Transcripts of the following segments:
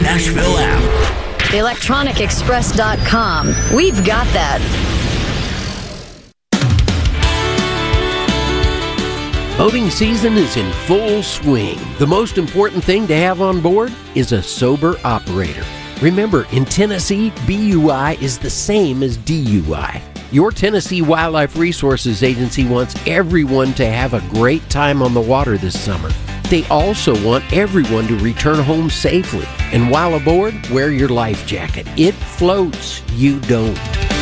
Nashville app. ElectronicExpress.com. We've got that. Boating season is in full swing. The most important thing to have on board is a sober operator. Remember, in Tennessee, BUI is the same as DUI. Your Tennessee Wildlife Resources Agency wants everyone to have a great time on the water this summer. They also want everyone to return home safely. And while aboard, wear your life jacket. It floats, you don't.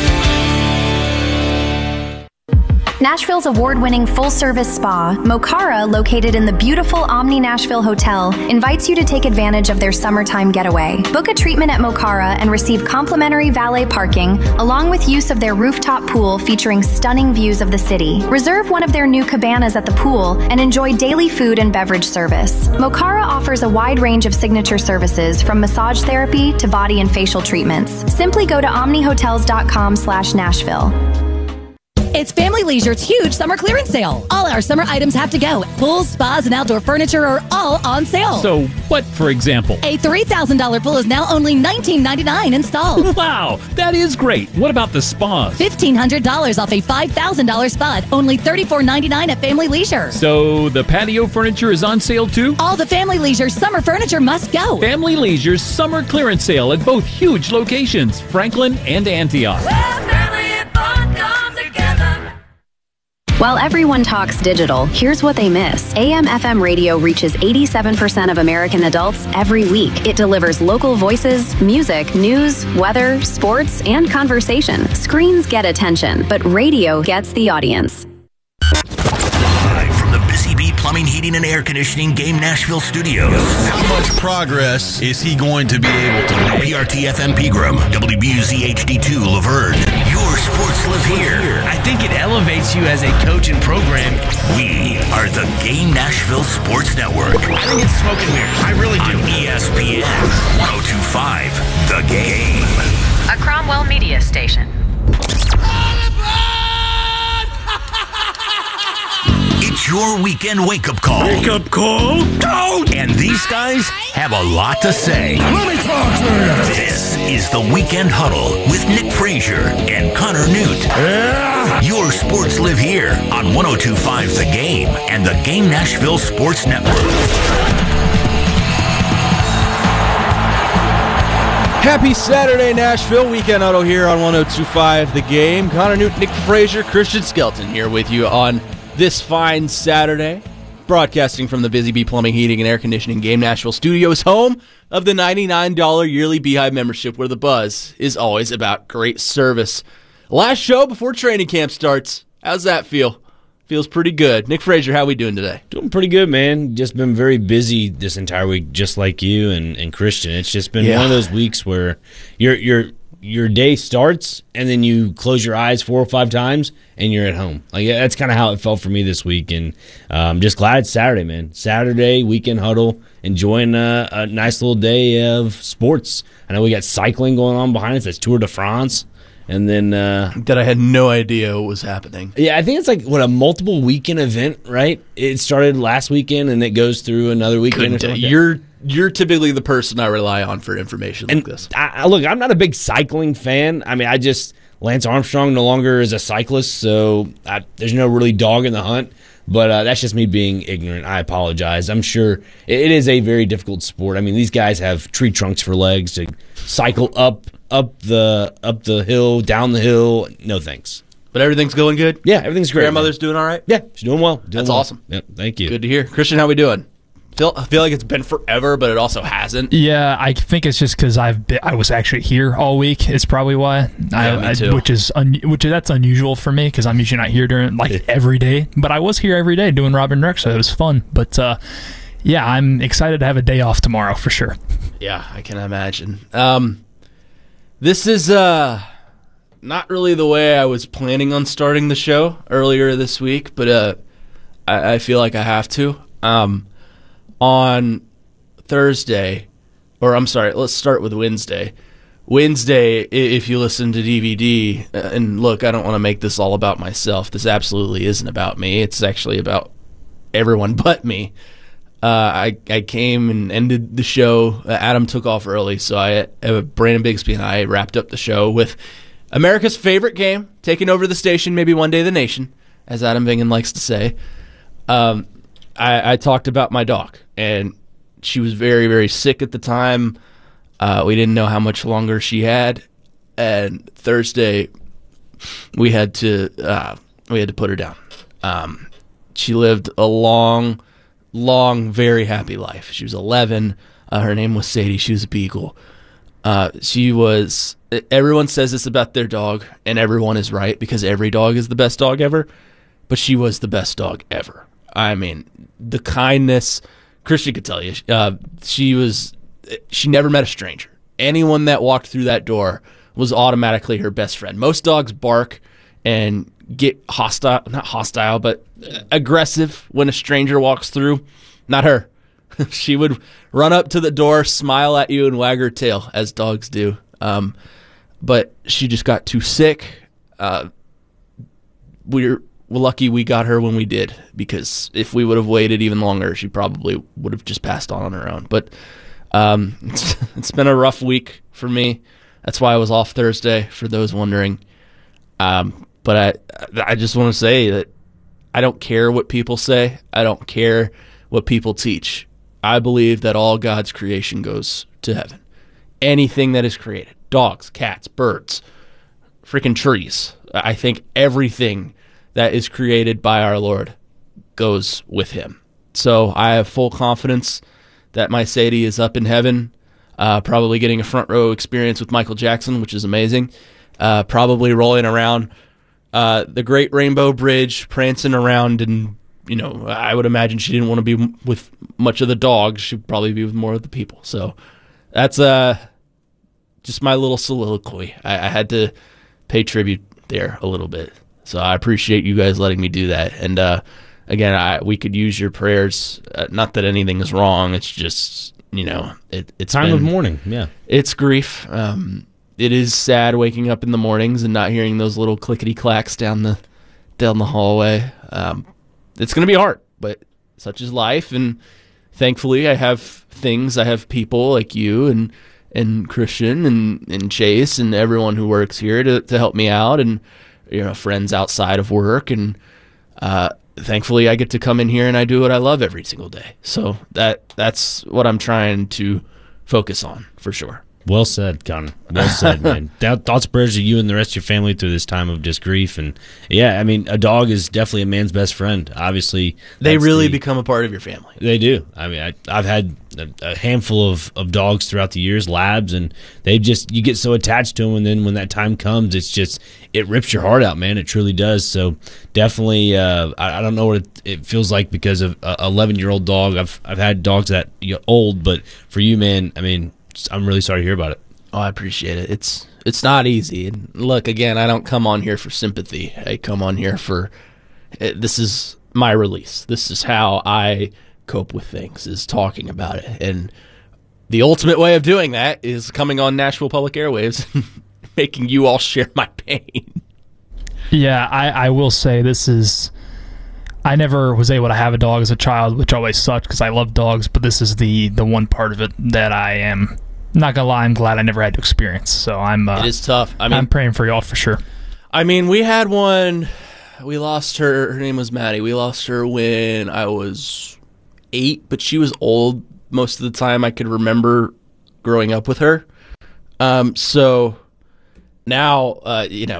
Nashville's award-winning full-service spa, Mokara, located in the beautiful Omni Nashville Hotel, invites you to take advantage of their summertime getaway. Book a treatment at Mokara and receive complimentary valet parking, along with use of their rooftop pool featuring stunning views of the city. Reserve one of their new cabanas at the pool and enjoy daily food and beverage service. Mokara offers a wide range of signature services, from massage therapy to body and facial treatments. Simply go to omnihotels.com/Nashville. It's Family Leisure's huge summer clearance sale. All our summer items have to go. Pools, spas, and outdoor furniture are all on sale. So what, for example? A $3,000 pool is now only $19.99 installed. Wow, that is great. What about the spas? $1,500 off a $5,000 spa, only $34.99 at Family Leisure. So the patio furniture is on sale too? All the Family Leisure summer furniture must go. Family Leisure's summer clearance sale at both huge locations, Franklin and Antioch. While everyone talks digital, here's what they miss. AM/FM radio reaches 87% of American adults every week. It delivers local voices, music, news, weather, sports, and conversation. Screens get attention, but radio gets the audience. Live from the Busy Bee Plumbing, Heating, and Air Conditioning Game Nashville Studios. How much progress is he going to be able to make? PRT-FM Pegram, WBUZ HD2 Laverne. Your sports live here. I think it elevates you as a coach and program. We are the Game Nashville Sports Network. I think it's smoking weird. I really do. On ESPN 102.5 The Game. A Cromwell Media Station. It's your weekend wake-up call. Wake-up call? Don't! And these guys have a lot to say. Let me talk to you. This is the Weekend Huddle with Nick Frazier and Connor Newt. Yeah. Your sports live here on 102.5 The Game and the Game Nashville Sports Network. Happy Saturday, Nashville. Weekend Huddle here on 102.5 The Game. Connor Newt, Nick Frazier, Christian Skelton here with you on this fine Saturday, broadcasting from the Busy Bee Plumbing, Heating, and Air Conditioning Game Nashville Studios, home of the $99 yearly Beehive membership, where the buzz is always about great service. Last show before training camp starts. How's that feel? Feels pretty good. Nick Frazier, how we doing today? Doing pretty good, man. Just been very busy this entire week, just like you and Christian. It's just been one of those weeks where your day starts and then you close your eyes 4 or 5 times and you're at home. Like, that's kind of how it felt for me this week. And I'm just glad it's Saturday, man. Saturday, weekend huddle, enjoying a nice little day of sports. I know we got cycling going on behind us. That's Tour de France. And then that I had no idea what was happening. Yeah, I think it's like a multiple weekend event, right? It started last weekend and it goes through another weekend. Or something like You're typically the person I rely on for information like this. Look, I'm not a big cycling fan. I mean, Lance Armstrong no longer is a cyclist, so there's no really dog in the hunt. But that's just me being ignorant. I apologize. I'm sure it is a very difficult sport. I mean, these guys have tree trunks for legs to cycle up the hill, down the hill. No thanks. But everything's going good? Yeah, everything's great. Grandmother's doing all right? Yeah, she's doing well. That's awesome. Yep, thank you. Good to hear. Christian, how we doing? I feel like it's been forever, but it also hasn't. Yeah, I think it's just because I was actually here all week. It's probably why. Me too. That's unusual for me because I'm usually not here during every day. But I was here every day doing Robin Dirk, so it was fun. But yeah, I'm excited to have a day off tomorrow for sure. Yeah, I can imagine. This is not really the way I was planning on starting the show earlier this week, but I feel like I have to. On Thursday, or I'm sorry, let's start with Wednesday. Wednesday, if you listen to DVD, and look, I don't want to make this all about myself. This absolutely isn't about me. It's actually about everyone but me. I came and ended the show. Adam took off early, so Brandon Bigsby and I wrapped up the show with America's favorite game, taking over the station, maybe one day the nation, as Adam Vingan likes to say. I talked about my dog, and she was very, very sick at the time. We didn't know how much longer she had, and Thursday we had to put her down. She lived a long, very happy life. She was 11. Her name was Sadie. She was a beagle. Everyone says this about their dog, and everyone is right because every dog is the best dog ever, but she was the best dog ever. I mean, the kindness, Christian could tell you, she never met a stranger. Anyone that walked through that door was automatically her best friend. Most dogs bark and get not hostile, but aggressive when a stranger walks through. Not her. She would run up to the door, smile at you, and wag her tail, as dogs do. But she just got too sick. We're lucky we got her when we did, because if we would have waited even longer, she probably would have just passed on her own. But it's been a rough week for me. That's why I was off Thursday, for those wondering. But I just want to say that I don't care what people say. I don't care what people teach. I believe that all God's creation goes to heaven. Anything that is created, dogs, cats, birds, freaking trees. I think everything that is created by our Lord goes with him. So I have full confidence that my Sadie is up in heaven, probably getting a front row experience with Michael Jackson, which is amazing. Probably rolling around the Great Rainbow Bridge, prancing around, and I would imagine she didn't want to be with much of the dogs. She'd probably be with more of the people. So that's just my little soliloquy. I had to pay tribute there a little bit. So I appreciate you guys letting me do that. And again, we could use your prayers. Not that anything is wrong. It's just, it's time of mourning. Yeah, it's grief. It is sad waking up in the mornings and not hearing those little clickety clacks down the hallway. It's going to be hard, but such is life. And thankfully, I have people like you and Christian and Chase and everyone who works here to help me out, and friends outside of work. And thankfully, I get to come in here and I do what I love every single day. So that's what I'm trying to focus on, for sure. Well said, Connor. Well said, man. Thoughts and prayers to you and the rest of your family through this time of just grief. And yeah, I mean, a dog is definitely a man's best friend. Obviously, they really become a part of your family. They do. I mean, I've had a handful of dogs throughout the years, labs, and you get so attached to them, and then when that time comes, it rips your heart out, man. It truly does. So definitely, I don't know what it feels like because of an 11-year-old dog. I've had dogs that old, but for you, man, I mean, I'm really sorry to hear about it. Oh, I appreciate it. It's not easy. And look, again, I don't come on here for sympathy. I come on here for this is my release. This is how I cope with things, is talking about it. And the ultimate way of doing that is coming on Nashville Public Airwaves and making you all share my pain. Yeah, I will say I never was able to have a dog as a child, which always sucked because I love dogs, but this is the one part of it that I am not gonna lie, I'm glad I never had to experience. So it is tough. I mean, I'm praying for y'all for sure. I mean, we had one. We lost her. Her name was Maddie. We lost her when I was 8, but she was old most of the time I could remember growing up with her. So now,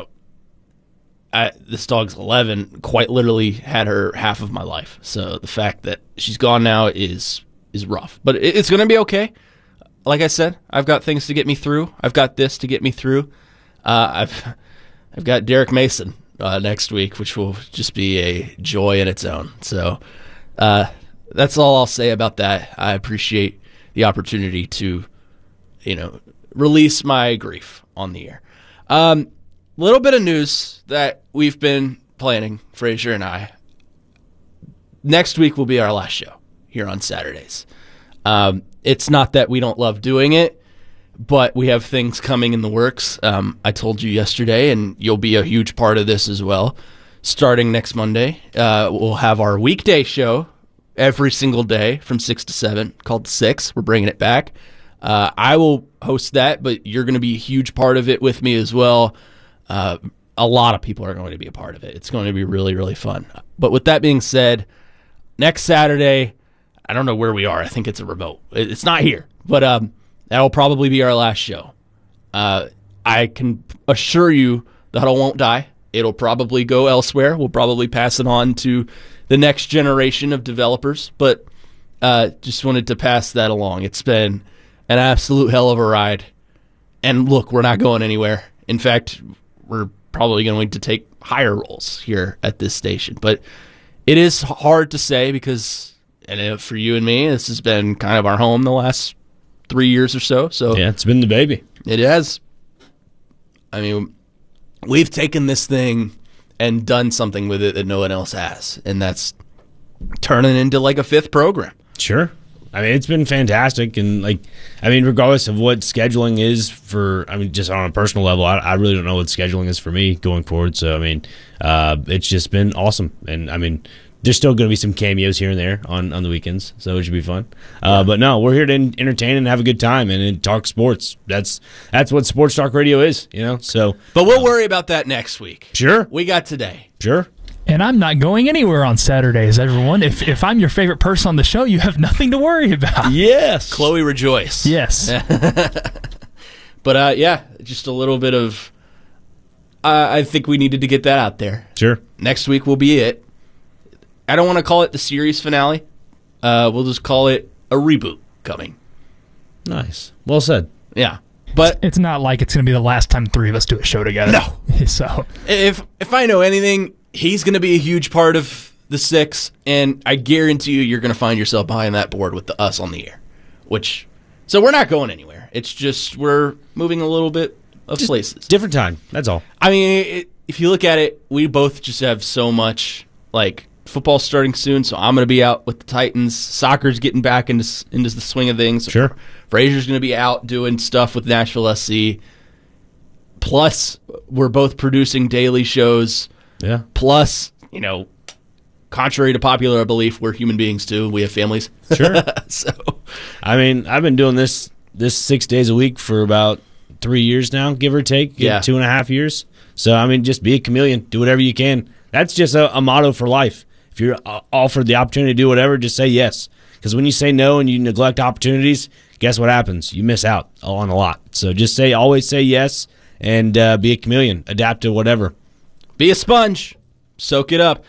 this dog's 11. Quite literally had her half of my life. So the fact that she's gone now is rough, but it's gonna be okay. Like I said, I've got things to get me through. I've got this to get me through. I've got Derek Mason next week, which will just be a joy in its own. So that's all I'll say about that. I appreciate the opportunity to, release my grief on the air. Little bit of news that we've been planning, Frazier and I. Next week will be our last show here on Saturdays. It's not that we don't love doing it, but we have things coming in the works. I told you yesterday, and you'll be a huge part of this as well. Starting next Monday, we'll have our weekday show every single day from 6 to 7 called The Six. We're bringing it back. I will host that, but you're going to be a huge part of it with me as well. A lot of people are going to be a part of it. It's going to be really, really fun. But with that being said, next Saturday, I don't know where we are. I think it's a remote. It's not here, but that'll probably be our last show. I can assure you the Huddle won't die. It'll probably go elsewhere. We'll probably pass it on to the next generation of developers, but just wanted to pass that along. It's been an absolute hell of a ride. And look, we're not going anywhere. In fact, we're probably going to take higher roles here at this station. But it is hard to say because, and for you and me, this has been kind of our home the last 3 years or so. So yeah, it's been the baby. It has. I mean, we've taken this thing and done something with it that no one else has, and that's turning into like a fifth program. Sure. I mean, it's been fantastic, and regardless of what scheduling is just on a personal level, I really don't know what scheduling is for me going forward. So, it's just been awesome, and there's still going to be some cameos here and there on the weekends, so it should be fun. But no, we're here to entertain and have a good time and talk sports. That's what Sports Talk Radio is, So, but we'll worry about that next week. Sure, we got today. Sure. And I'm not going anywhere on Saturdays, everyone. If I'm your favorite person on the show, you have nothing to worry about. Yes. Chloe rejoice. Yes. But, just a little bit of I think we needed to get that out there. Sure. Next week will be it. I don't want to call it the series finale. We'll just call it a reboot coming. Nice. Well said. Yeah. But it's not like it's going to be the last time three of us do a show together. No. So if I know anything, he's going to be a huge part of the Six, and I guarantee you're going to find yourself behind that board with us on the air. So we're not going anywhere. It's just we're moving a little bit of just places. Different time. That's all. If you look at it, we both just have so much, football's starting soon, so I'm going to be out with the Titans. Soccer's getting back into the swing of things. Sure. Frazier's going to be out doing stuff with Nashville SC. Plus, we're both producing daily shows. Yeah. Plus, contrary to popular belief, we're human beings too. We have families. Sure. So, I've been doing this 6 days a week for about 3 years now, give or take. Yeah. 2.5 years. So, just be a chameleon. Do whatever you can. That's just a motto for life. If you're offered the opportunity to do whatever, just say yes. Because when you say no and you neglect opportunities, guess what happens? You miss out on a lot. So just always say yes and be a chameleon. Adapt to whatever. Be a sponge. Soak it up.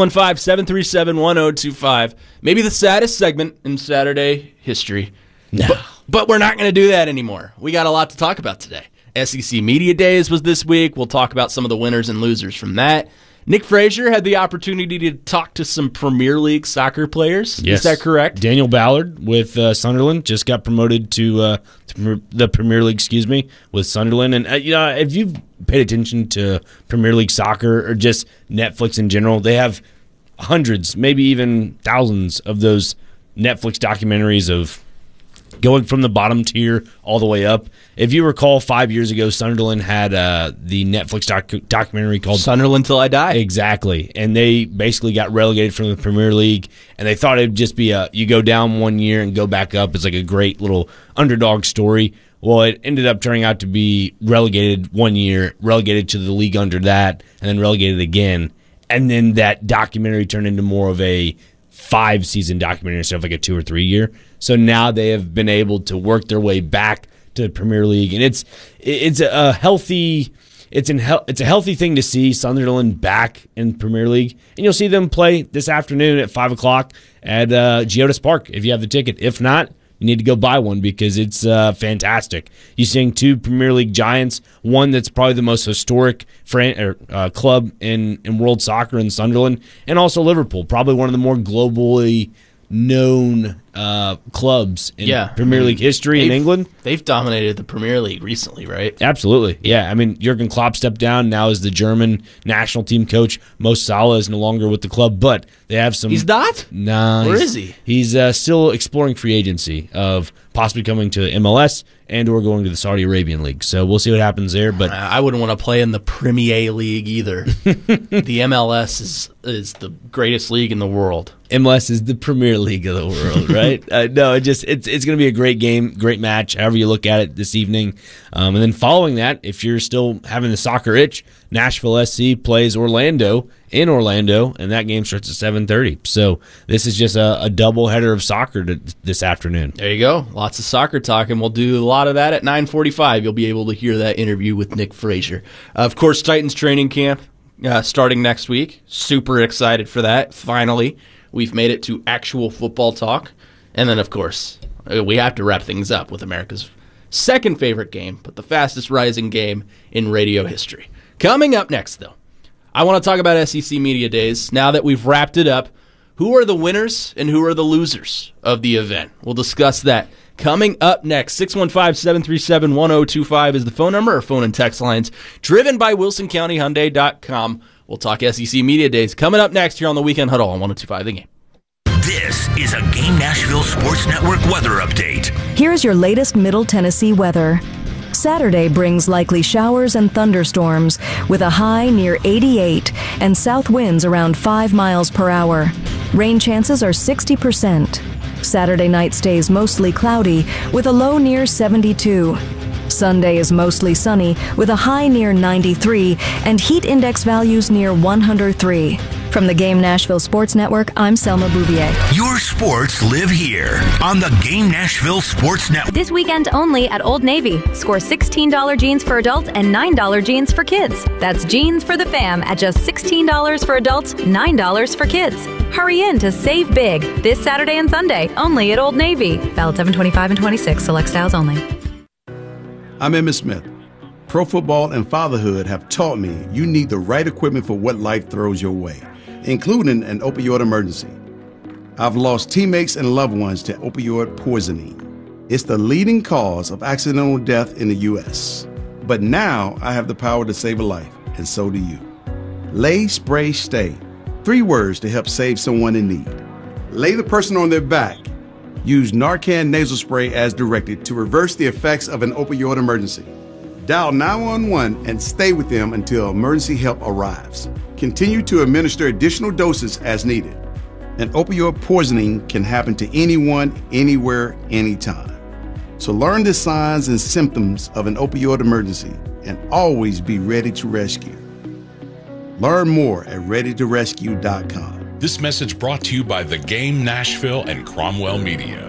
615-737-1025. Maybe the saddest segment in Saturday history. No. But we're not going to do that anymore. We got a lot to talk about today. SEC Media Days was this week. We'll talk about some of the winners and losers from that. Nick Frazier had the opportunity to talk to some Premier League soccer players. Yes. Is that correct? Daniel Ballard with Sunderland just got promoted to the Premier League, with Sunderland. And, if you've paid attention to Premier League soccer or just Netflix in general, they have hundreds, maybe even thousands of those Netflix documentaries of going from the bottom tier all the way up. If you recall, 5 years ago, Sunderland had the Netflix documentary called Sunderland Till I Die. Exactly. And they basically got relegated from the Premier League, and they thought it'd just be you go down 1 year and go back up. It's like a great little underdog story. Well, it ended up turning out to be relegated 1 year, relegated to the league under that, and then relegated again. And then that documentary turned into more of a 5-season documentary instead of like a 2 or 3 year. So now they have been able to work their way back to the Premier League, and it's a healthy thing to see Sunderland back in Premier League, and you'll see them play this afternoon at 5:00 at Geodis Park if you have the ticket. If not, you need to go buy one because it's fantastic. You're seeing two Premier League giants, one that's probably the most historic club in world soccer in Sunderland, and also Liverpool, probably one of the more globally known clubs in Premier League history in England. They've dominated the Premier League recently, right? Absolutely. Yeah. I mean, Jurgen Klopp stepped down. Now is the German national team coach. Mo Salah is no longer with the club, but they have some... He's not? Nah. Where is he? He's still exploring free agency of possibly coming to MLS and or going to the Saudi Arabian League. So we'll see what happens there. But I wouldn't want to play in the Premier League either. The MLS is the greatest league in the world. MLS is the Premier League of the world, right? No, it's going to be a great game, great match, however you look at it this evening. And then following that, if you're still having the soccer itch, Nashville SC plays Orlando in Orlando, and that game starts at 7:30. So this is just a doubleheader of soccer this afternoon. There you go. Lots of soccer talk, and we'll do a lot of that at 9:45. You'll be able to hear that interview with Nick Frazier. Of course, Titans training camp starting next week. Super excited for that. Finally, we've made it to actual football talk. And then, of course, we have to wrap things up with America's second favorite game, but the fastest rising game in radio history. Coming up next, though, I want to talk about SEC Media Days. Now that we've wrapped it up, who are the winners and who are the losers of the event? We'll discuss that coming up next. 615-737-1025 is the phone number, or phone and text lines, driven by WilsonCountyHyundai.com. We'll talk SEC Media Days coming up next here on the Weekend Huddle on 102.5 The Game. This is a Game Nashville Sports Network weather update. Here's your latest Middle Tennessee weather. Saturday brings likely showers and thunderstorms with a high near 88 and south winds around 5 miles per hour. Rain chances are 60%. Saturday night stays mostly cloudy with a low near 72. Sunday is mostly sunny with a high near 93 and heat index values near 103. From the Game Nashville Sports Network, I'm Selma Bouvier. Your sports live here on the Game Nashville Sports Network. This weekend only at Old Navy. Score $16 jeans for adults and $9 jeans for kids. That's jeans for the fam at just $16 for adults, $9 for kids. Hurry in to save big this Saturday and Sunday, only at Old Navy. Valid 7/25 and 26, select styles only. I'm Emmitt Smith. Pro football and fatherhood have taught me you need the right equipment for what life throws your way, including an opioid emergency. I've lost teammates and loved ones to opioid poisoning. It's the leading cause of accidental death in the U.S. But now I have the power to save a life, and so do you. Lay, Spray, Stay. 3 words to help save someone in need. Lay the person on their back. Use Narcan nasal spray as directed to reverse the effects of an opioid emergency. Dial 911 and stay with them until emergency help arrives. Continue to administer additional doses as needed. An opioid poisoning can happen to anyone, anywhere, anytime. So learn the signs and symptoms of an opioid emergency and always be ready to rescue. Learn more at readytorescue.com. This message brought to you by The Game Nashville and Cromwell Media.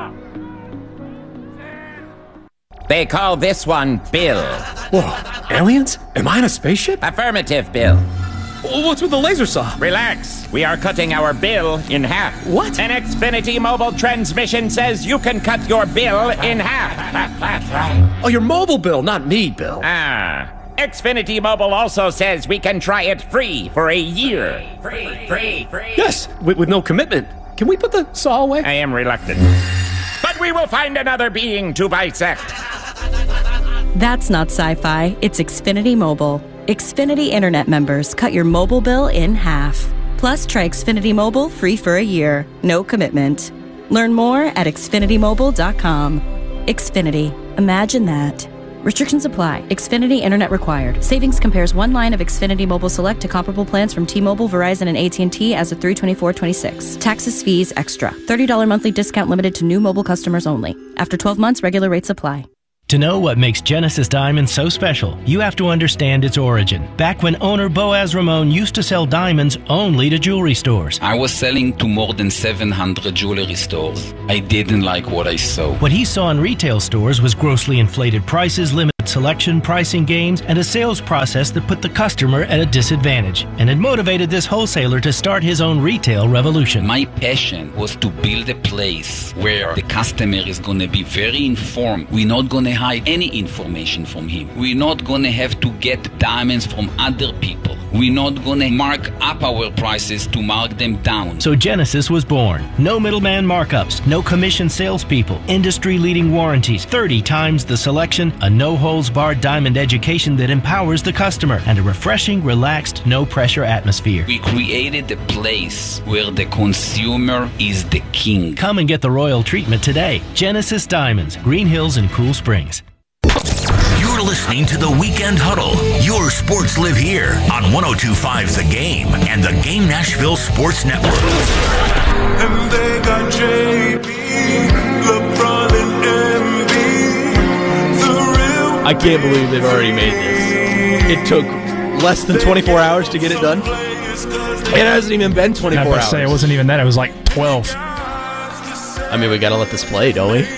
They call this one Bill. Whoa, aliens? Am I in a spaceship? Affirmative, Bill. What's with the laser saw? Relax. We are cutting our bill in half. What? An Xfinity mobile transmission says you can cut your bill in half. Oh, your mobile bill, not me, Bill. Xfinity Mobile also says we can try it free for a year. Free. Yes, with no commitment. Can we put the saw away? I am reluctant. But we will find another being to bisect. That's not sci-fi. It's Xfinity Mobile. Xfinity Internet members cut your mobile bill in half. Plus, try Xfinity Mobile free for a year. No commitment. Learn more at xfinitymobile.com. Xfinity. Imagine that. Restrictions apply. Xfinity Internet required. Savings compares one line of Xfinity Mobile Select to comparable plans from T-Mobile, Verizon, and AT&T as of 3/24/26. Taxes, fees, extra. $30 monthly discount limited to new mobile customers only. After 12 months, regular rates apply. To know what makes Genesis Diamonds so special, you have to understand its origin. Back when owner Boaz Ramon used to sell diamonds only to jewelry stores. I was selling to more than 700 jewelry stores. I didn't like what I saw. What he saw in retail stores was grossly inflated prices, limited selection, pricing games, and a sales process that put the customer at a disadvantage, and it motivated this wholesaler to start his own retail revolution. My passion was to build a place where the customer is going to be very informed. We're not going to hide any information from him. We're not going to have to get diamonds from other people. We're not gonna mark up our prices to mark them down. So Genesis was born. No middleman markups, no commission salespeople, industry-leading warranties, 30 times the selection, a no-holds-barred diamond education that empowers the customer, and a refreshing, relaxed, no-pressure atmosphere. We created a place where the consumer is the king. Come and get the royal treatment today. Genesis Diamonds, Green Hills and Cool Springs. You're listening to the Weekend Huddle. Your sports live here on 102.5 The Game and the Game Nashville Sports Network. And they got JB, LeBron, and MB. The real I can't believe they've already made this. It took less than 24 hours to get it done. It hasn't even been 24 hours. Say it wasn't even that. It was like 12. I mean, we got to let this play, don't we?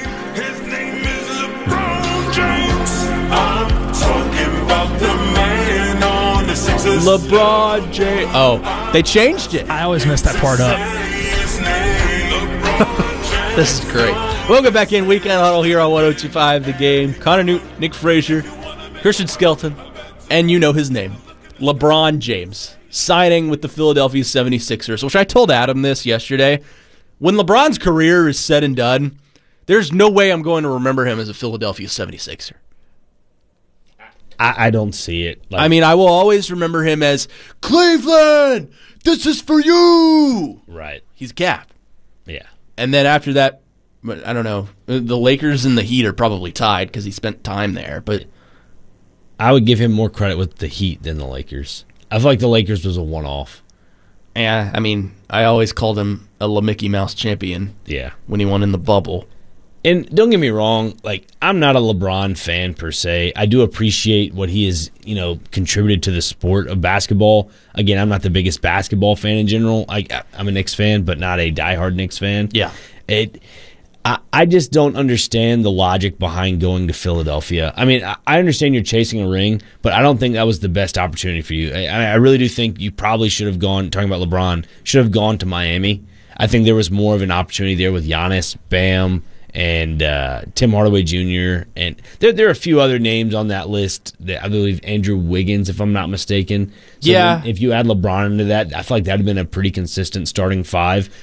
LeBron James. Oh, they changed it. I always mess that part up. This is great. Welcome back in. Weekend Huddle here on 102.5 The Game. Connor Newton, Nick Frazier, Christian Skelton, and you know his name, LeBron James, signing with the Philadelphia 76ers, which I told Adam this yesterday. When LeBron's career is said and done, there's no way I'm going to remember him as a Philadelphia 76er. I don't see it. I mean, I will always remember him as Cleveland, this is for you. Right. He's Cap. Yeah. And then after that, I don't know, the Lakers and the Heat are probably tied because he spent time there. But I would give him more credit with the Heat than the Lakers. I feel like the Lakers was a one-off. Yeah, I mean, I always called him a Mickey Mouse champion. Yeah. When he won in the bubble. And don't get me wrong, like, I'm not a LeBron fan per se. I do appreciate what he has, contributed to the sport of basketball. Again, I'm not the biggest basketball fan in general. I'm a Knicks fan, but not a diehard Knicks fan. Yeah. I just don't understand the logic behind going to Philadelphia. I mean, I understand you're chasing a ring, but I don't think that was the best opportunity for you. I really do think you probably should have gone, talking about LeBron, should have gone to Miami. I think there was more of an opportunity there with Giannis, Bam, and Tim Hardaway Jr. And there are a few other names on that list. I believe Andrew Wiggins, if I'm not mistaken. So yeah. If you add LeBron into that, I feel like that would have been a pretty consistent starting five.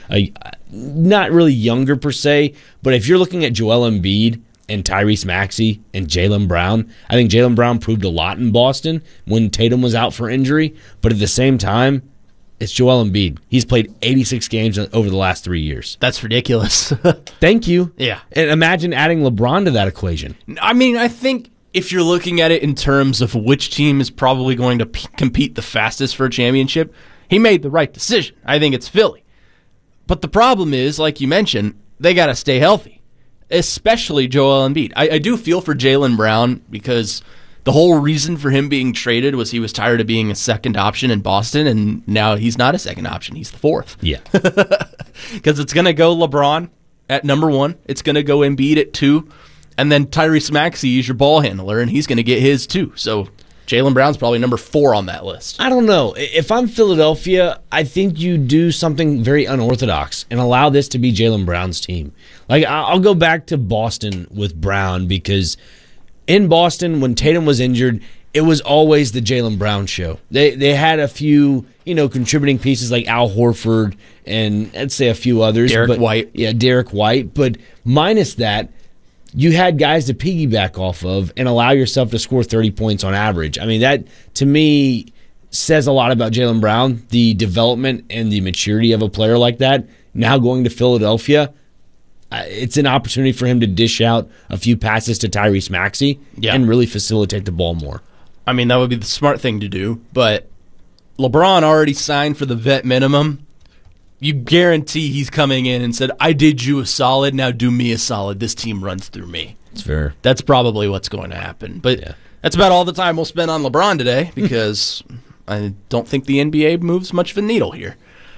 Not really younger per se, but if you're looking at Joel Embiid and Tyrese Maxey and Jaylen Brown, I think Jaylen Brown proved a lot in Boston when Tatum was out for injury. But at the same time, it's Joel Embiid. He's played 86 games over the last 3 years. That's ridiculous. Thank you. Yeah. And imagine adding LeBron to that equation. I mean, I think if you're looking at it in terms of which team is probably going to compete the fastest for a championship, he made the right decision. I think it's Philly. But the problem is, like you mentioned, they got to stay healthy, especially Joel Embiid. I do feel for Jaylen Brown because the whole reason for him being traded was he was tired of being a second option in Boston, and now he's not a second option. He's the fourth. Yeah. Because it's going to go LeBron at number 1. It's going to go Embiid at 2. And then Tyrese Maxey is your ball handler, and he's going to get his too. So Jaylen Brown's probably number 4 on that list. I don't know. If I'm Philadelphia, I think you do something very unorthodox and allow this to be Jaylen Brown's team. Like, I'll go back to Boston with Brown because in Boston, when Tatum was injured, it was always the Jaylen Brown show. They had a few, contributing pieces like Al Horford and I'd say a few others. Derek White. Yeah, Derek White. But minus that, you had guys to piggyback off of and allow yourself to score 30 points on average. I mean, that, to me, says a lot about Jaylen Brown, the development and the maturity of a player like that. Now going to Philadelphia, it's an opportunity for him to dish out a few passes to Tyrese Maxey and really facilitate the ball more. I mean, that would be the smart thing to do, but LeBron already signed for the vet minimum. You guarantee he's coming in and said, I did you a solid, now do me a solid. This team runs through me. It's fair. That's probably what's going to happen. But that's about all the time we'll spend on LeBron today because I don't think the NBA moves much of a needle here.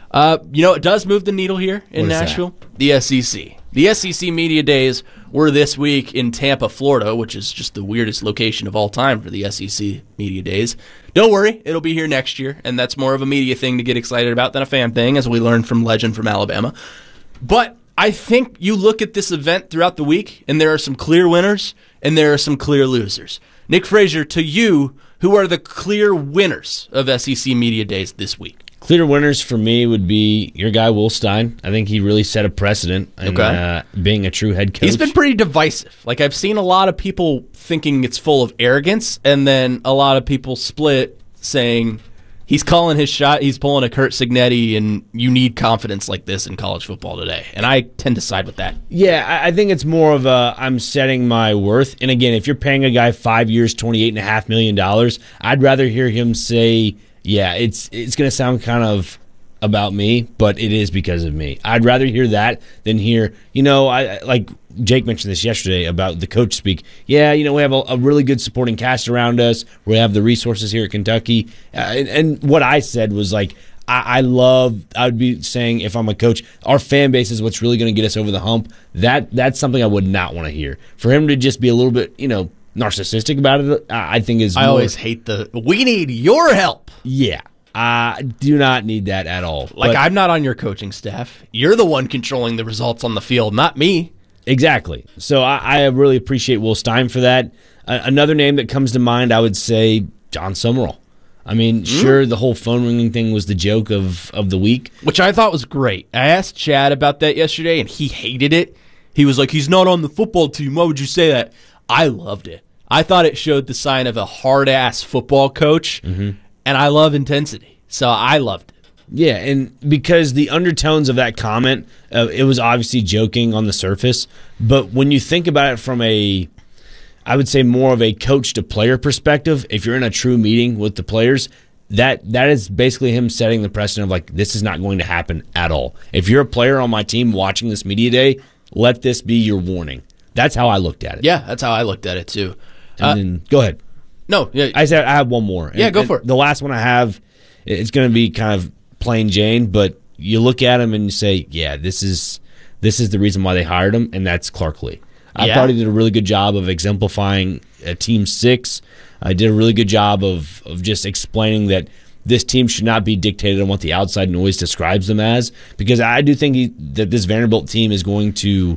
It does move the needle here in Nashville. The SEC. The SEC Media Days were this week in Tampa, Florida, which is just the weirdest location of all time for the SEC Media Days. Don't worry, it'll be here next year, and that's more of a media thing to get excited about than a fan thing, as we learned from Legend from Alabama. But I think you look at this event throughout the week, and there are some clear winners, and there are some clear losers. Nick Frazier, to you, who are the clear winners of SEC Media Days this week? Clear winners for me would be your guy, Will Stein. I think he really set a precedent in being a true head coach. He's been pretty divisive. Like, I've seen a lot of people thinking it's full of arrogance, and then a lot of people split saying he's calling his shot, he's pulling a Curt Cignetti, and you need confidence like this in college football today. And I tend to side with that. Yeah, I think it's more of a I'm setting my worth. And again, if you're paying a guy 5 years, $28.5 million, I'd rather hear him say, yeah, it's going to sound kind of about me, but it is because of me. I'd rather hear that than hear, I like Jake mentioned this yesterday about the coach speak. Yeah, we have a really good supporting cast around us. We have the resources here at Kentucky. And what I said was like, I would be saying if I'm a coach, our fan base is what's really going to get us over the hump. That's something I would not want to hear. For him to just be a little bit, narcissistic about it, I think is. I always hate we need your help. Yeah. I do not need that at all. Like, I'm not on your coaching staff. You're the one controlling the results on the field, not me. Exactly. So I really appreciate Will Stein for that. Another name that comes to mind, I would say John Summerall. I mean, sure, the whole phone ringing thing was the joke of the week. Which I thought was great. I asked Chad about that yesterday, and he hated it. He was like, he's not on the football team. Why would you say that? I loved it. I thought it showed the sign of a hard-ass football coach, and I love intensity. So I loved it. Yeah, and because the undertones of that comment, it was obviously joking on the surface, but when you think about it from I would say more of a coach-to-player perspective, if you're in a true meeting with the players, that is basically him setting the precedent of, like, this is not going to happen at all. If you're a player on my team watching this media day, let this be your warning. That's how I looked at it. Yeah, that's how I looked at it, too. And then, go ahead. No, yeah. I said I have one more. Yeah, go for it. The last one I have, it's going to be kind of plain Jane, but you look at him and you say, yeah, this is the reason why they hired him, and that's Clark Lee. I thought he did a really good job of exemplifying Team 6. I did a really good job of just explaining that this team should not be dictated on what the outside noise describes them as, because I do think that this Vanderbilt team is going to,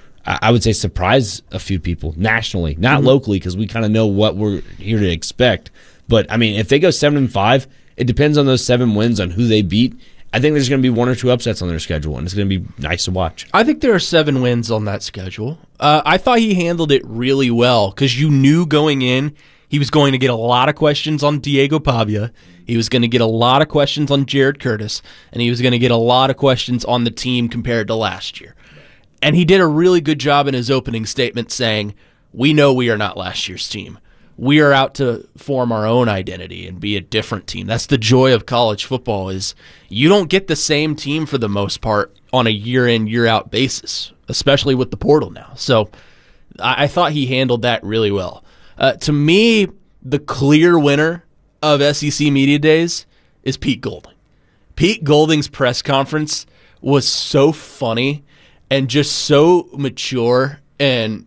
I would say, surprise a few people nationally, not locally, because we kind of know what we're here to expect. But, I mean, if they go 7-5, it depends on those 7 wins on who they beat. I think there's going to be 1 or 2 upsets on their schedule, and it's going to be nice to watch. I think there are 7 wins on that schedule. I thought he handled it really well because you knew going in he was going to get a lot of questions on Diego Pavia. He was going to get a lot of questions on Jared Curtis, and he was going to get a lot of questions on the team compared to last year. And he did a really good job in his opening statement saying, we know we are not last year's team. We are out to form our own identity and be a different team. That's the joy of college football, is you don't get the same team for the most part on a year-in, year-out basis, especially with the portal now. So I thought he handled that really well. To me, the clear winner of SEC Media Days is Pete Golding. Pete Golding's press conference was so funny and just so mature, and,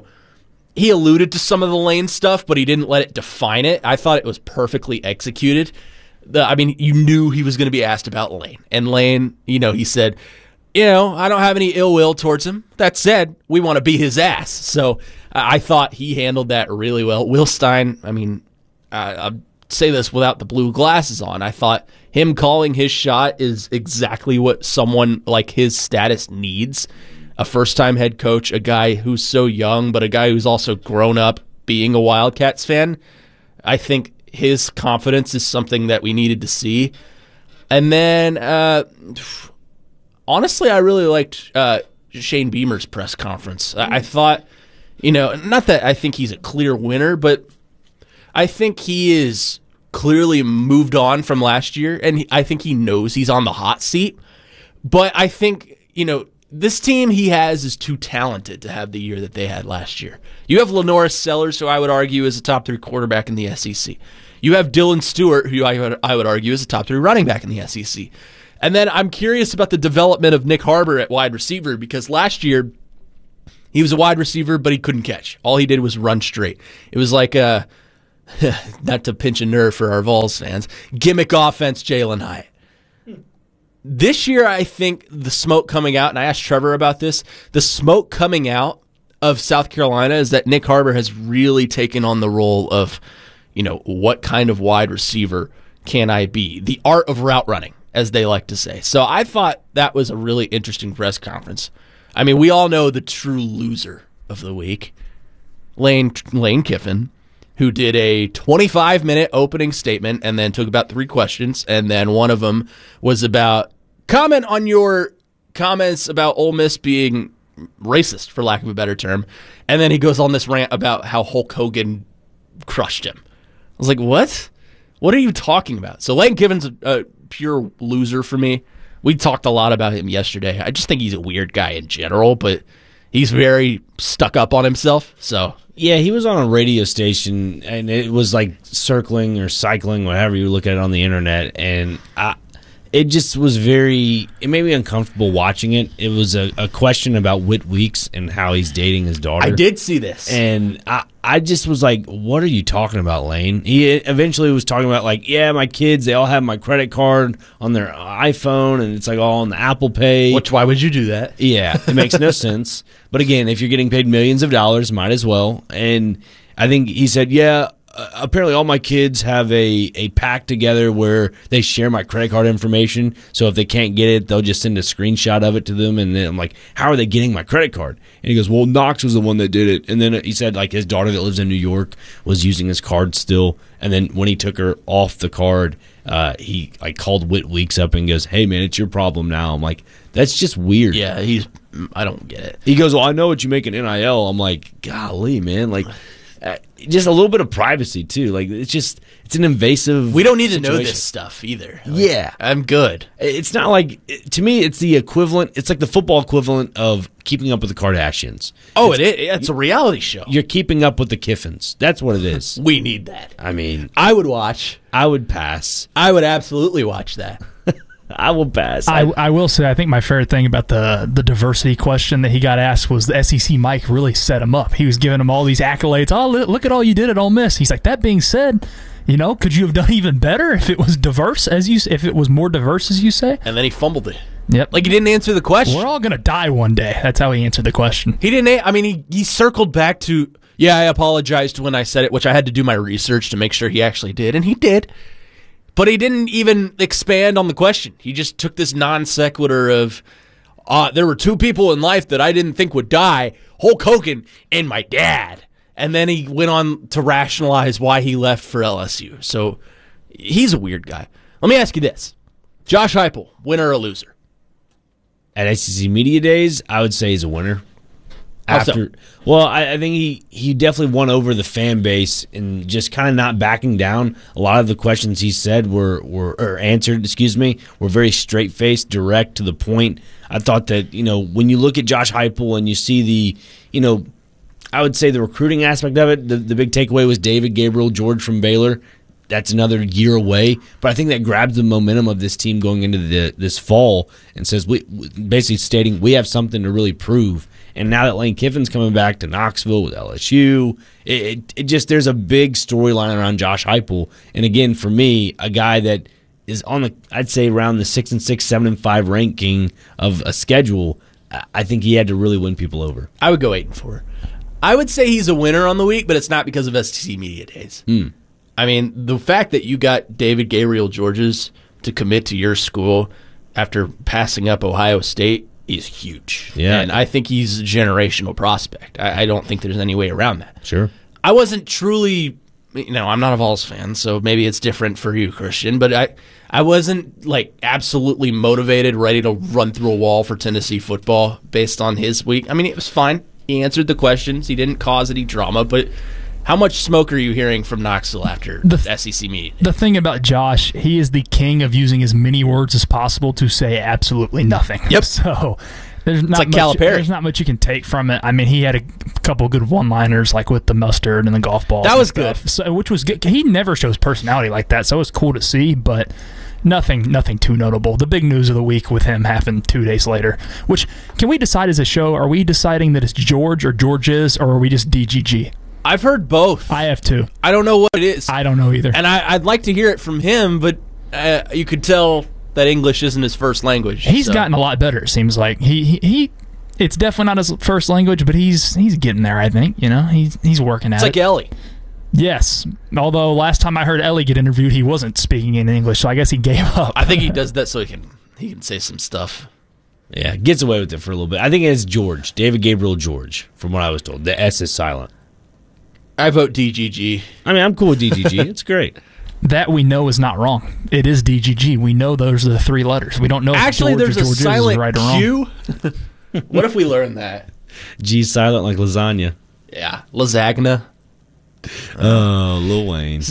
he alluded to some of the Lane stuff, but he didn't let it define it. I thought it was perfectly executed. You knew he was going to be asked about Lane. And Lane, he said, I don't have any ill will towards him. That said, we want to beat his ass. So I thought he handled that really well. Will Stein, I'll say this without the blue glasses on. I thought him calling his shot is exactly what someone like his status needs. A first-time head coach, a guy who's so young, but a guy who's also grown up being a Wildcats fan. I think his confidence is something that we needed to see. And then, honestly, I really liked Shane Beamer's press conference. I thought, not that I think he's a clear winner, but I think he is clearly moved on from last year, and I think he knows he's on the hot seat. But I think, this team he has is too talented to have the year that they had last year. You have Lenoris Sellers, who I would argue is a top 3 quarterback in the SEC. You have Dylan Stewart, who I would argue is a top 3 running back in the SEC. And then I'm curious about the development of Nick Harbor at wide receiver, because last year he was a wide receiver, but he couldn't catch. All he did was run straight. It was like not to pinch a nerve for our Vols fans, gimmick offense Jalen Hyatt. This year, I think the smoke coming out, and I asked Trevor about this, the smoke coming out of South Carolina is that Nick Harbor has really taken on the role of, what kind of wide receiver can I be? The art of route running, as they like to say. So I thought that was a really interesting press conference. I mean, we all know the true loser of the week, Lane Kiffin, who did a 25-minute opening statement and then took about 3 questions, and then one of them was about comment on your comments about Ole Miss being racist, for lack of a better term, and then he goes on this rant about how Hulk Hogan crushed him. I was like, what? What are you talking about? So Lane Kiffin's a pure loser for me. We talked a lot about him yesterday. I just think he's a weird guy in general, but he's very stuck up on himself. So yeah, he was on a radio station, and it was like circling or cycling, whatever you look at it on the internet, and it just was it made me uncomfortable watching it. It was a question about Whit Weeks and how he's dating his daughter. I did see this. And I just was like, what are you talking about, Lane? He eventually was talking about, like, yeah, my kids, they all have my credit card on their iPhone, and it's like all on the Apple Pay. Why would you do that? Yeah, it makes no sense. But again, if you're getting paid millions of dollars, might as well. And I think he said, yeah, apparently all my kids have a pact together where they share my credit card information, so if they can't get it, they'll just send a screenshot of it to them, and then I'm like, how are they getting my credit card? And he goes, well, Knox was the one that did it. And then he said, like, his daughter that lives in New York was using his card still, and then when he took her off the card, he called Whit Weeks up and goes, hey man, it's your problem now. I'm like, that's just weird. Yeah, I don't get it. He goes, well, I know what you make in NIL. I'm like, golly, man, like, just a little bit of privacy too. Like, it's an invasive. We don't need situation. to know this stuff either. Like, yeah, I'm good. It's not like, to me, it's the equivalent. It's like the football equivalent of Keeping Up with the Kardashians. Oh, it's a reality show. You're keeping up with the Kiffins. That's what it is. We need that. I mean, I would watch. I would pass. I would absolutely watch that. I will pass. I will say, I think my favorite thing about the diversity question that he got asked was the SEC Mike really set him up. He was giving him all these accolades. Oh, look at all you did at Ole Miss. He's like, that being said, could you have done even better if it was diverse, if it was more diverse, as you say? And then he fumbled it. Yep. Like, he didn't answer the question. We're all going to die one day. That's how he answered the question. He didn't. I mean, he circled back to, yeah, I apologized when I said it, which I had to do my research to make sure he actually did, and he did. But he didn't even expand on the question. He just took this non sequitur of, there were 2 people in life that I didn't think would die, Hulk Hogan and my dad. And then he went on to rationalize why he left for LSU. So he's a weird guy. Let me ask you this. Josh Heupel, winner or loser? At SEC Media Days, I would say he's a winner. Well, I think he definitely won over the fan base and just kind of not backing down. A lot of the questions he said were answered, were very straight-faced, direct, to the point. I thought that, when you look at Josh Heupel and you see the, I would say the recruiting aspect of it, the big takeaway was David Gabriel-George from Baylor. That's another year away, but I think that grabs the momentum of this team going into this fall and says, basically stating we have something to really prove. And now that Lane Kiffin's coming back to Knoxville with LSU, it just, there's a big storyline around Josh Heupel. And again, for me, a guy that is on I'd say around the 6-6, 7-5 ranking of a schedule, I think he had to really win people over. I would go 8-4. I would say he's a winner on the week, but it's not because of SEC Media Days. I mean, the fact that you got David Gabriel-Georges to commit to your school after passing up Ohio State is huge. Yeah. And I think he's a generational prospect. I don't think there's any way around that. Sure. I wasn't truly, I'm not a Vols fan, so maybe it's different for you, Christian, but I wasn't like absolutely motivated, ready to run through a wall for Tennessee football based on his week. I mean, it was fine. He answered the questions. He didn't cause any drama, but how much smoke are you hearing from Knoxville after the SEC meet? The thing about Josh, he is the king of using as many words as possible to say absolutely nothing. Yep. So there's not like much, Calipari. There's not much you can take from it. I mean, he had a couple good one-liners, like with the mustard and the golf ball. That was good. So, which was good. He never shows personality like that, so it was cool to see, but nothing too notable. The big news of the week with him happened 2 days later, which, can we decide as a show, are we deciding that it's George or Georges, or are we just DGG? I've heard both. I have too. I don't know what it is. I don't know either. And I'd like to hear it from him, but you could tell that English isn't his first language. He's gotten a lot better, it seems like. He it's definitely not his first language, but he's getting there, I think. He's working at it. It's like Ellie. Yes. Although last time I heard Ellie get interviewed, he wasn't speaking in English, so I guess he gave up. I think he does that so he can say some stuff. Yeah, gets away with it for a little bit. I think it's George, David Gabriel George, from what I was told. The S is silent. I vote DGG. I mean, I'm cool with DGG. It's great. That we know is not wrong. It is DGG. We know those are the three letters. We don't know Actually, if George there's or a George is silent right or wrong. Q. What if we learned that? G silent like lasagna. Yeah, lasagna. Oh, Lil Wayne.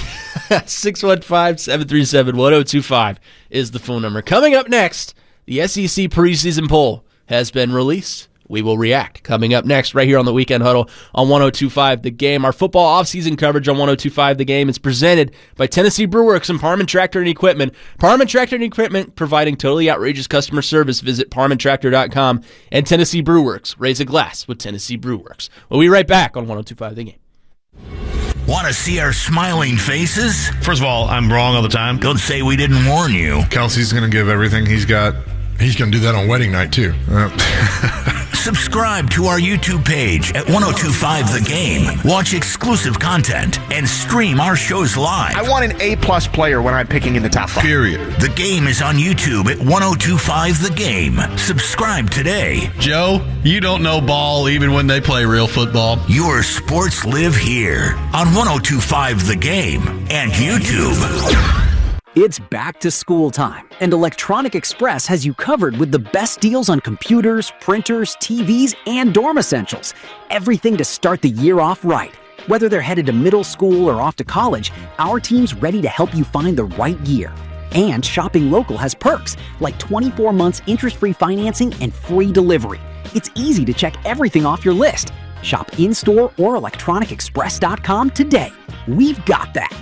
615-737-1025 is the phone number. Coming up next, the SEC preseason poll has been released. We will react. Coming up next, right here on the Weekend Huddle on 102.5 The Game. Our football offseason coverage on 102.5 The Game is presented by Tennessee Brewworks and Parman Tractor and Equipment. Parman Tractor and Equipment, providing totally outrageous customer service. Visit parmantractor.com. And Tennessee Brewworks. Raise a glass with Tennessee Brewworks. We'll be right back on 102.5 The Game. Want to see our smiling faces? First of all, I'm wrong all the time. Don't say we didn't warn you. Kelsey's going to give everything he's got. He's going to do that on wedding night, too. Subscribe to our YouTube page at 102.5 The Game. Watch exclusive content and stream our shows live. I want an A-plus player when I'm picking in the top 5. Period. The Game is on YouTube at 102.5 The Game. Subscribe today. Joe, you don't know ball even when they play real football. Your sports live here on 102.5 The Game and YouTube. It's back to school time, and Electronic Express has you covered with the best deals on computers, printers, TVs, and dorm essentials. Everything to start the year off right. Whether they're headed to middle school or off to college, our team's ready to help you find the right gear. And shopping local has perks, like 24 months interest-free financing and free delivery. It's easy to check everything off your list. Shop in-store or electronicexpress.com today. We've got that.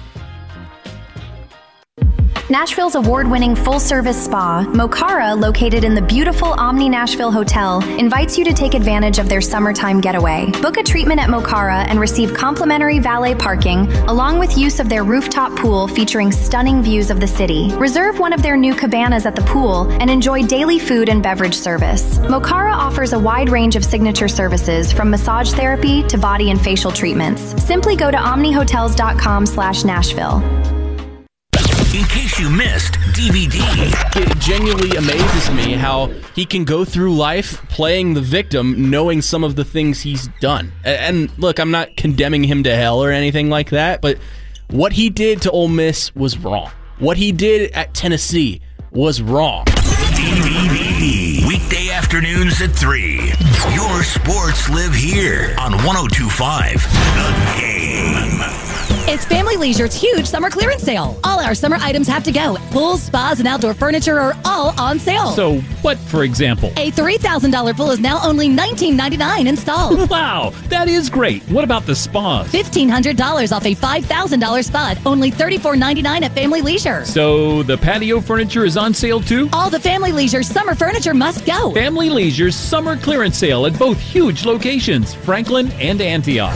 Nashville's award-winning full-service spa, Mokara, located in the beautiful Omni Nashville Hotel, invites you to take advantage of their summertime getaway. Book a treatment at Mokara and receive complimentary valet parking, along with use of their rooftop pool featuring stunning views of the city. Reserve one of their new cabanas at the pool and enjoy daily food and beverage service. Mokara offers a wide range of signature services, from massage therapy to body and facial treatments. Simply go to omnihotels.com/Nashville. In case you missed DVD. It genuinely amazes me how he can go through life playing the victim, knowing some of the things he's done. And look, I'm not condemning him to hell or anything like that, but what he did to Ole Miss was wrong. What he did at Tennessee was wrong. DVD. Weekday afternoons at 3. Your sports live here on 102.5 The Game. It's Family Leisure's huge summer clearance sale. All our summer items have to go. Pools, spas, and outdoor furniture are all on sale. So what, for example? A $3,000 pool is now only $19.99 installed. Wow, that is great. What about the spas? $1,500 off a $5,000 spa, only $34.99 at Family Leisure. So the patio furniture is on sale too? All the Family Leisure summer furniture must go. Family Leisure's summer clearance sale at both huge locations, Franklin and Antioch.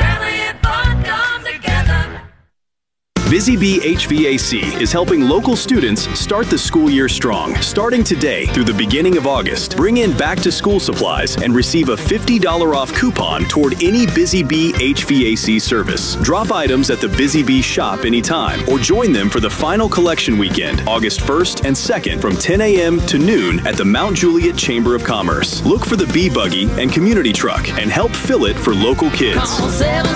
Busy Bee HVAC is helping local students start the school year strong. Starting today through the beginning of August, bring in back-to-school supplies and receive a $50 off coupon toward any Busy Bee HVAC service. Drop items at the Busy Bee shop anytime or join them for the final collection weekend, August 1st and 2nd from 10 a.m. to noon at the Mount Juliet Chamber of Commerce. Look for the Bee Buggy and Community Truck and help fill it for local kids. Call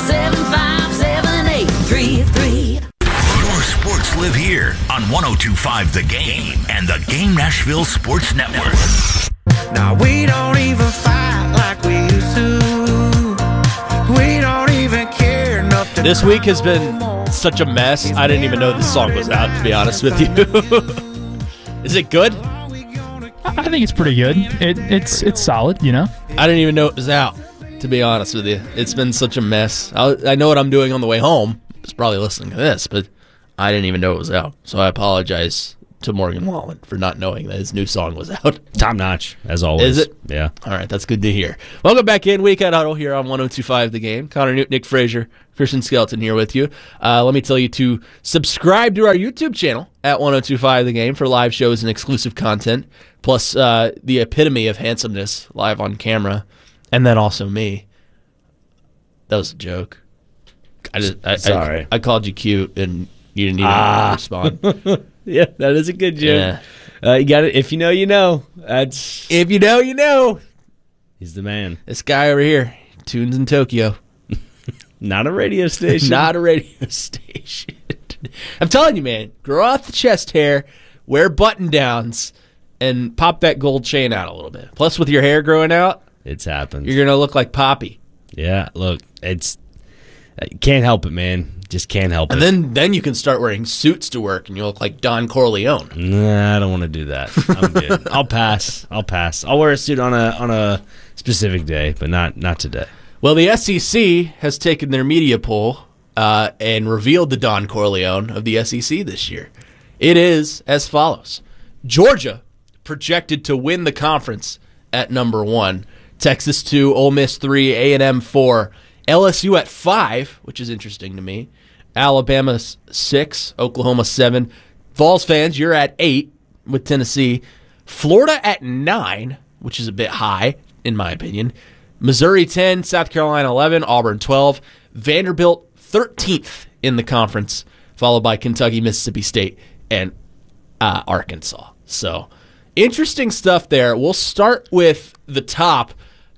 775-7833. Sports live here on 102.5 The Game and the Game Nashville Sports Network. Now we don't even fight like we used to. We don't even care enough to. This week has been such a mess. I didn't even know this song was out, to be honest with you. Is it good? I think it's pretty good. It's solid, you know? I didn't even know it was out, to be honest with you. It's been such a mess. I know what I'm doing on the way home. I was probably listening to this, but I didn't even know it was out. So I apologize to Morgan Wallen for not knowing that his new song was out. Top notch, as always. Is it? Yeah. All right, that's good to hear. Welcome back in. Weekend Huddle here on 102.5 The Game. Connor Newt, Nick Frazier, Christian Skelton here with you. Let me tell you to subscribe to our YouTube channel at 102.5 The Game for live shows and exclusive content, plus the epitome of handsomeness live on camera, and then also me. That was a joke. Sorry. I called you cute, and you didn't even respond. Yeah, that is a good joke. Yeah. You got it. If you know, you know. If you know, you know. He's the man. This guy over here, tunes in Tokyo. Not a radio station. Not a radio station. I'm telling you, man, grow out the chest hair, wear button-downs, and pop that gold chain out a little bit. Plus, with your hair growing out, it's happened. You're going to look like Poppy. Yeah, look, can't help it, man. Just can't help it. And then you can start wearing suits to work, and you look like Don Corleone. Nah, I don't want to do that. I'm good. I'll pass. I'll wear a suit on a specific day, but not today. Well, the SEC has taken their media poll and revealed the Don Corleone of the SEC this year. It is as follows. Georgia projected to win the conference at number 1. Texas 2, Ole Miss 3, A&M 4, LSU at 5, which is interesting to me. Alabama 6, Oklahoma 7. Vols fans, you're at 8 with Tennessee. Florida at 9, which is a bit high, in my opinion. Missouri 10, South Carolina 11, Auburn 12, Vanderbilt 13th in the conference, followed by Kentucky, Mississippi State, and Arkansas. So, interesting stuff there. We'll start with the top.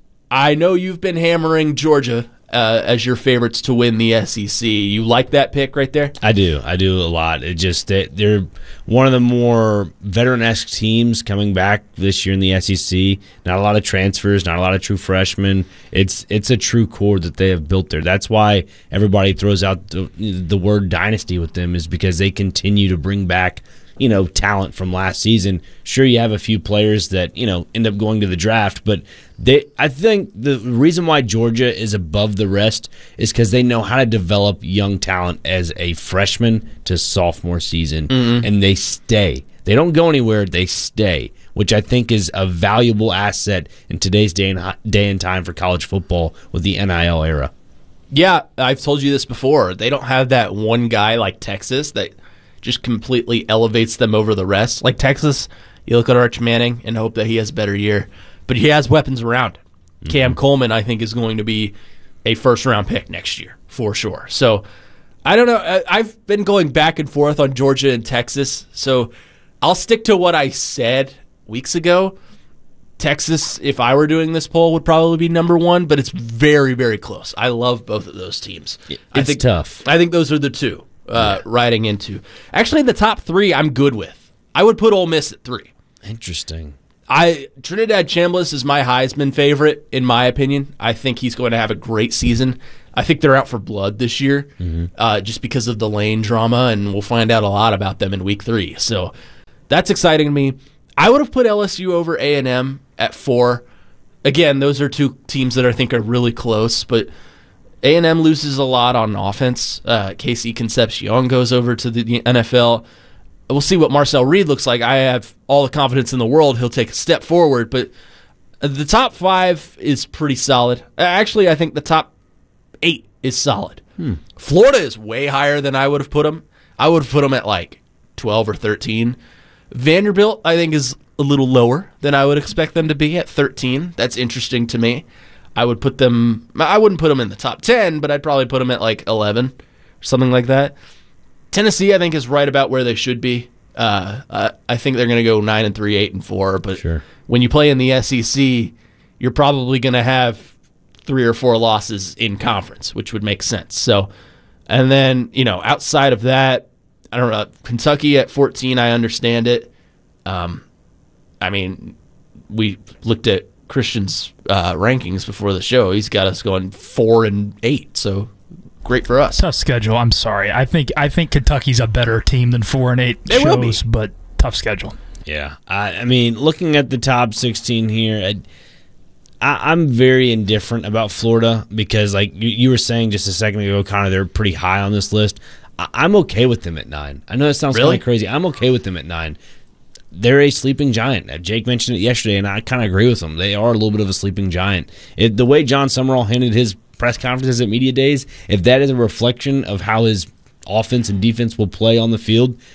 I know you've been hammering Georgia as your favorites to win the SEC. You like that pick right there? I do a lot. It just they're one of the more veteran-esque teams coming back this year in the SEC. Not a lot of transfers, not a lot of true freshmen. It's a true core that they have built there. That's why everybody throws out the word dynasty with them, is because they continue to bring back talent from last season. Sure, you have a few players that, end up going to the draft, but I think the reason why Georgia is above the rest is because they know how to develop young talent as a freshman to sophomore season, and they stay. They don't go anywhere, they stay, which I think is a valuable asset in today's day and time for college football with the NIL era. Yeah, I've told you this before. They don't have that one guy like Texas that just completely elevates them over the rest. Like Texas, you look at Arch Manning and hope that he has a better year, but he has weapons around him. Cam Coleman, I think, is going to be a first-round pick next year, for sure. So, I don't know. I've been going back and forth on Georgia and Texas, so I'll stick to what I said weeks ago. Texas, if I were doing this poll, would probably be number 1, but it's very, very close. I love both of those teams. It's tough. I think those are the two. Riding into. Actually, the top 3 I'm good with. I would put Ole Miss at 3. Interesting. Trinidad Chambliss is my Heisman favorite, in my opinion. I think he's going to have a great season. I think they're out for blood this year, just because of the Lane drama, and we'll find out a lot about them in week 3. So that's exciting to me. I would have put LSU over A&M at 4. Again, those are two teams that I think are really close, but A&M loses a lot on offense. Casey Concepcion goes over to the NFL. We'll see what Marcel Reed looks like. I have all the confidence in the world he'll take a step forward, but the top 5 is pretty solid. Actually, I think the top 8 is solid. Florida is way higher than I would have put them. I would have put them at like 12 or 13. Vanderbilt, I think, is a little lower than I would expect them to be at 13. That's interesting to me. I wouldn't put them in the top 10, but I'd probably put them at like 11 or something like that. Tennessee, I think, is right about where they should be. I think they're going to go 9-3, 8-4, but when you play in the SEC, you're probably going to have 3 or 4 losses in conference, which would make sense. So, and then, outside of that, I don't know, Kentucky at 14, I understand it. I mean, we looked at Christian's rankings before the show. He's got us going 4-8, so great for us. Tough schedule. I'm sorry. I think Kentucky's a better team than 4-8 shows, but tough schedule. Yeah, I mean, looking at the top 16 here, I'm very indifferent about Florida because, like you were saying just a second ago, Connor, they're pretty high on this list. I'm okay with them at 9. I know that sounds kind of crazy. I'm okay with them at 9. They're a sleeping giant. Jake mentioned it yesterday, and I kind of agree with him. They are a little bit of a sleeping giant. The way John Summerall handled his press conferences at media days, if that is a reflection of how his offense and defense will play on the field,